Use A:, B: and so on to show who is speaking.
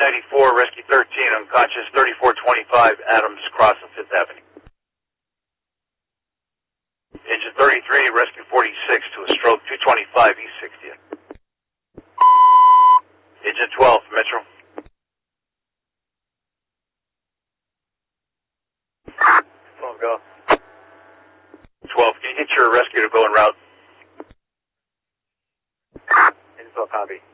A: 94, Rescue 13, unconscious, 3425 Adams Cross on 5th Avenue. Engine 33, Rescue 46 to a stroke, 225 East 60th. Engine 12, Metro. Go. 12, can you get your rescue to go en route? Engine 12, copy.